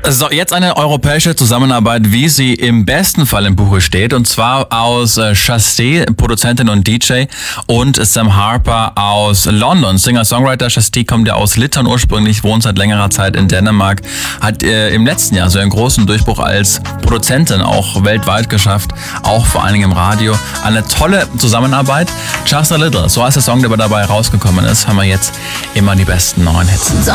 So, jetzt eine europäische Zusammenarbeit, wie sie im besten Fall im Buche steht, und zwar aus Chastee, Produzentin und DJ, und Sam Harper aus London. Singer-Songwriter. Chastee kommt ja aus Litauen ursprünglich, wohnt seit längerer Zeit in Dänemark, hat im letzten Jahr so einen großen Durchbruch als Produzentin auch weltweit geschafft, auch vor allen Dingen im Radio. Eine tolle Zusammenarbeit. Just a Little, so heißt der Song, der dabei rausgekommen ist, haben wir jetzt immer die besten neuen Hits.